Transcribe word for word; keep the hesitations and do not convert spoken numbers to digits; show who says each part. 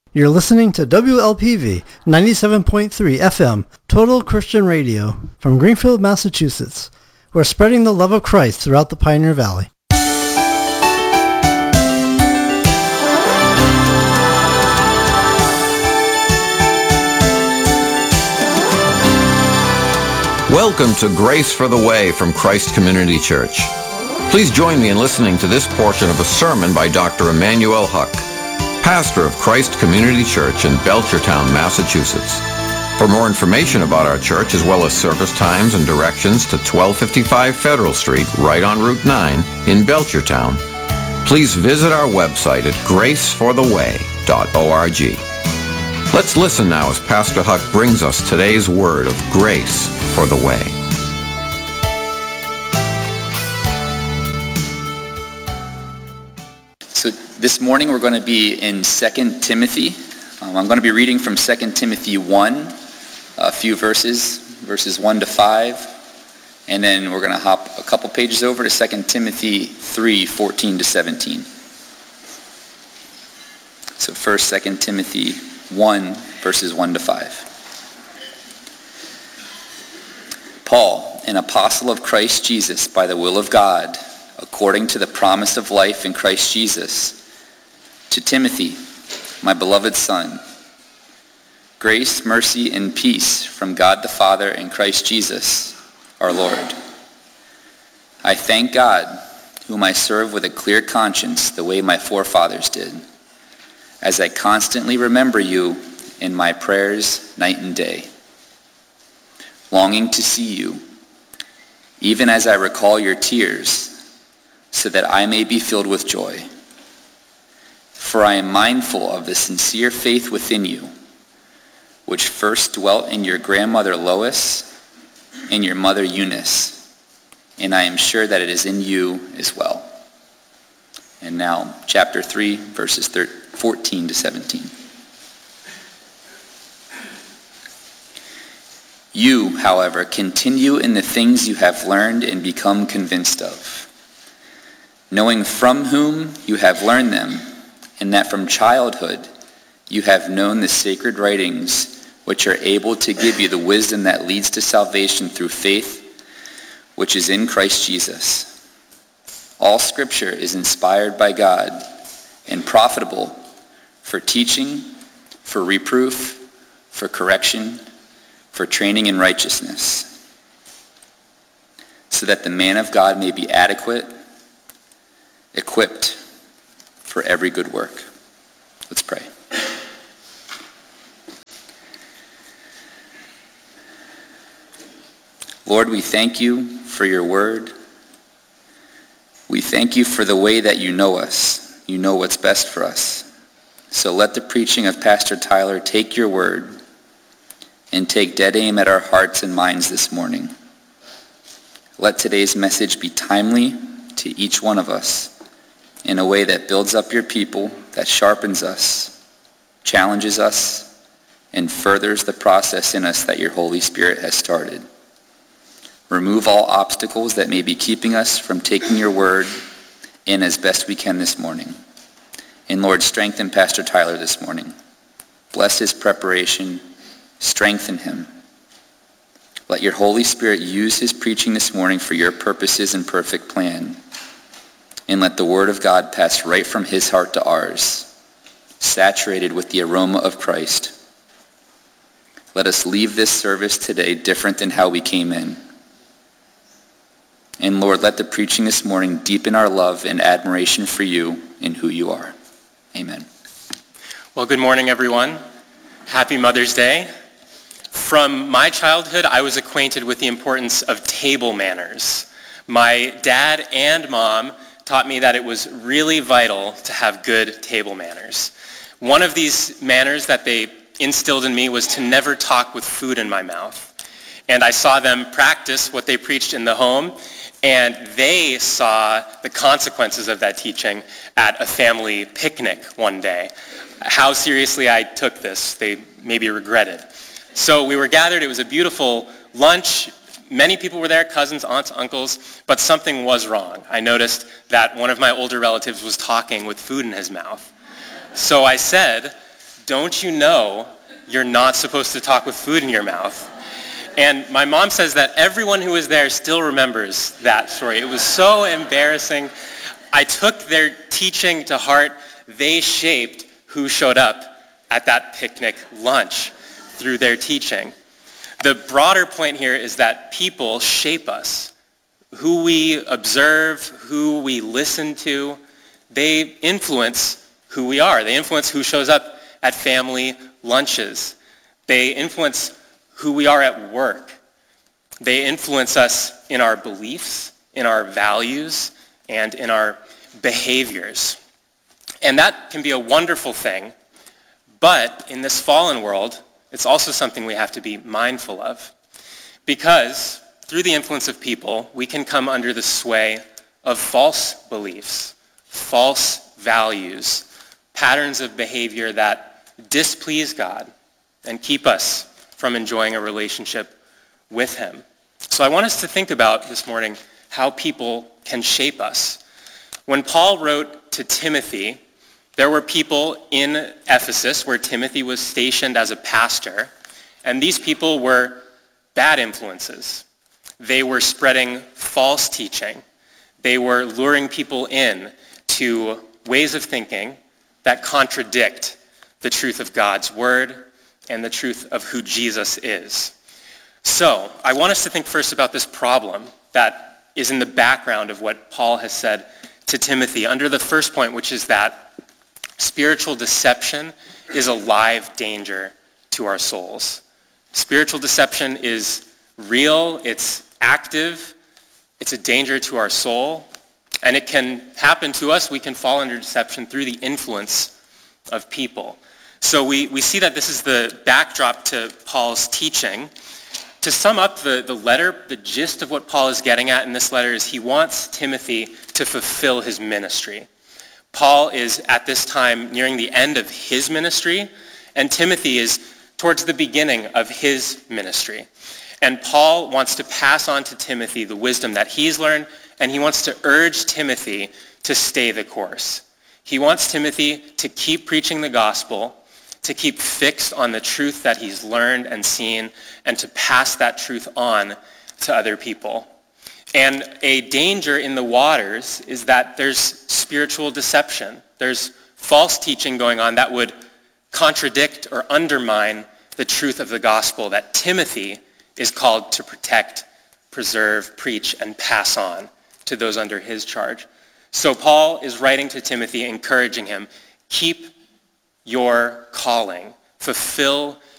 Speaker 1: You're listening to W L P V ninety-seven point three F M, Total Christian Radio, from Greenfield, Massachusetts. We're spreading the love of Christ throughout the Pioneer Valley.
Speaker 2: Welcome to Grace for the Way from Christ Community Church. Please join me in listening to this portion of a sermon by Doctor Emmanuel Huck, pastor of Christ Community Church in Belchertown, Massachusetts. For more information about our church, as well as service times and directions to twelve fifty-five Federal Street, right on Route nine in Belchertown, please visit our website at grace for the way dot org. Let's listen now as Pastor Huck brings us today's word of grace for the way.
Speaker 3: So this morning we're going to be in Second Timothy. Um, I'm going to be reading from Second Timothy one, a few verses, verses one to five, and then we're going to hop a couple pages over to Second Timothy three, fourteen to seventeen. So first, Second Timothy one, verses one to five. Paul, an apostle of Christ Jesus by the will of God, according to the promise of life in Christ Jesus, to Timothy, my beloved son, grace, mercy, and peace from God the Father and Christ Jesus, our Lord. I thank God, whom I serve with a clear conscience the way my forefathers did, as I constantly remember you in my prayers night and day, longing to see you, even as I recall your tears, so that I may be filled with joy. For I am mindful of the sincere faith within you, which first dwelt in your grandmother Lois and your mother Eunice, and I am sure that it is in you as well. And now, chapter three, verses fourteen to seventeen. You, however, continue in the things you have learned and become convinced of, knowing from whom you have learned them, and that from childhood you have known the sacred writings, which are able to give you the wisdom that leads to salvation through faith, which is in Christ Jesus. All Scripture is inspired by God and profitable for teaching, for reproof, for correction, for training in righteousness, so that the man of God may be adequate, equipped for every good work. Let's pray. Lord, we thank you for your word. We thank you for the way that you know us. You know what's best for us. So let the preaching of Pastor Tyler take your word and take dead aim at our hearts and minds this morning. Let today's message be timely to each one of us in a way that builds up your people, that sharpens us, challenges us, and furthers the process in us that your Holy Spirit has started. Remove all obstacles that may be keeping us from taking your word in as best we can this morning. And Lord, strengthen Pastor Tyler this morning. Bless his preparation. Strengthen him. Let your Holy Spirit use his preaching this morning for your purposes and perfect plan. And let the word of God pass right from his heart to ours, saturated with the aroma of Christ. Let us leave this service today different than how we came in. And Lord, let the preaching this morning deepen our love and admiration for you and who you are. Amen.
Speaker 4: Well, good morning, everyone. Happy Mother's Day. From my childhood, I was acquainted with the importance of table manners. My dad and mom taught me that it was really vital to have good table manners. One of these manners that they instilled in me was to never talk with food in my mouth. And I saw them practice what they preached in the home, and they saw the consequences of that teaching at a family picnic one day. How seriously I took this, they maybe regretted. So we were gathered. It was a beautiful lunch. Many people were there, cousins, aunts, uncles, but something was wrong. I noticed that one of my older relatives was talking with food in his mouth. So I said, don't you know you're not supposed to talk with food in your mouth? And my mom says that everyone who was there still remembers that story. It was so embarrassing. I took their teaching to heart. They shaped who showed up at that picnic lunch through their teaching. The broader point here is that people shape us. Who we observe, who we listen to, they influence who we are. They influence who shows up at family lunches. They influence who we are at work. They influence us in our beliefs, in our values, and in our behaviors. And that can be a wonderful thing, but in this fallen world, it's also something we have to be mindful of. Because through the influence of people, we can come under the sway of false beliefs, false values, patterns of behavior that displease God and keep us from enjoying a relationship with him. So I want us to think about this morning how people can shape us. When Paul wrote to Timothy, there were people in Ephesus where Timothy was stationed as a pastor, and these people were bad influences. They were spreading false teaching. They were luring people in to ways of thinking that contradict the truth of God's word and the truth of who Jesus is. So I want us to think first about this problem that is in the background of what Paul has said to Timothy under the first point, which is that spiritual deception is a live danger to our souls. Spiritual deception is real, it's active, it's a danger to our soul, and it can happen to us. We can fall under deception through the influence of people. So we, we see that this is the backdrop to Paul's teaching. To sum up the, the letter, the gist of what Paul is getting at in this letter is he wants Timothy to fulfill his ministry. Paul is at this time nearing the end of his ministry, and Timothy is towards the beginning of his ministry. And Paul wants to pass on to Timothy the wisdom that he's learned, and he wants to urge Timothy to stay the course. He wants Timothy to keep preaching the gospel, to keep fixed on the truth that he's learned and seen, and to pass that truth on to other people. And a danger in the waters is that there's spiritual deception. There's false teaching going on that would contradict or undermine the truth of the gospel that Timothy is called to protect, preserve, preach, and pass on to those under his charge. So Paul is writing to Timothy, encouraging him, keep your calling, fulfill